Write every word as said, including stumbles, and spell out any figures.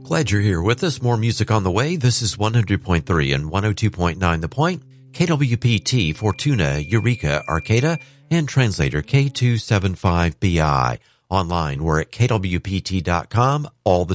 Glad you're here with us. More music on the way. This is one hundred point three and one oh two point nine The Point, K W P T, Fortuna, Eureka, Arcata, and translator K two seven five B I. Online, we're at K W P T dot com all the